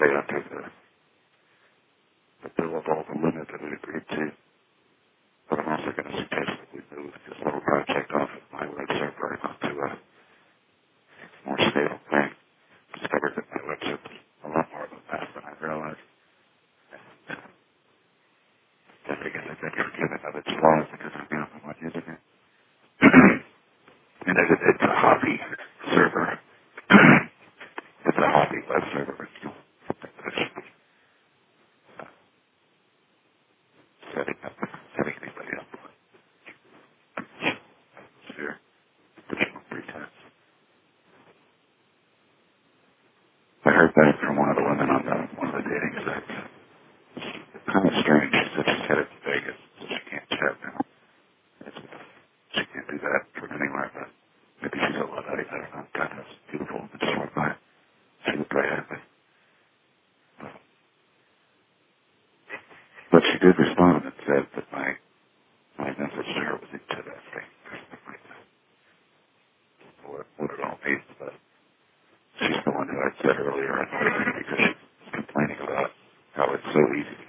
pay under the bill of all the limit that we agreed to. But I'm also going to suggest that we move this little project off of my web server and onto a more stable thing. Discovered that my web server is a lot more of a mess than I realized. Just because I've been forgiven of its flaws because I'm the only one using it. And it's a hobby server. It's a hobby web server. It's not something that I should be setting anybody up for. Sure. Additional pretense. I heard that from one of the women on one of the dating sites. It's kind of strange. She said she's headed to Vegas, so she can't chat now. She can't do that from anywhere, but maybe she's a luddite. I don't know. God, that's beautiful. It's just went by. She was very happy. But she did respond and said that my message to her was interesting. What it all means, but she's the one who I said earlier on because she's complaining about how it's so easy to